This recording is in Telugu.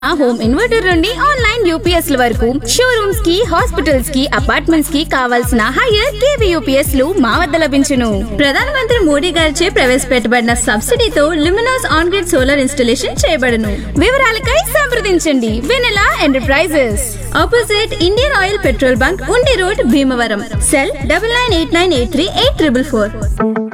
హోమ్ ఇన్వర్టర్ నుండి ఆన్లైన్ యూపీఎస్ ల వరకు షోరూమ్స్ కి, హాస్పిటల్స్ కి, అపార్ట్మెంట్స్ కి కావాల్సిన హైయర్ కేవీ యూపీఎస్ లు మా వద్ద లభించును. ప్రధానమంత్రి మోడీ గారిచే ప్రవేశపెట్టబడిన సబ్సిడీతో Luminous on grid solar installation చేయబడును. వివరాలకై సంప్రదించండి వెనెలా enterprises, opposite Indian oil petrol bunk, ఉండి రోడ్, భీమవరం. సెల్ 9989838444.